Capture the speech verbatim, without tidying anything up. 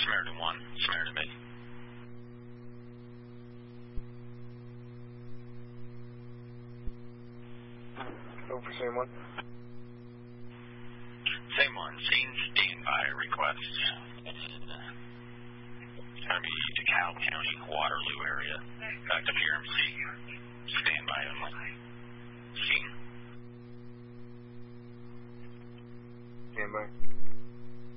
Samaritan one, Samaritan Bay. Go for same one. Same one, scene standby request. It's going to be DeKalb County, Waterloo area. Back to P R M C.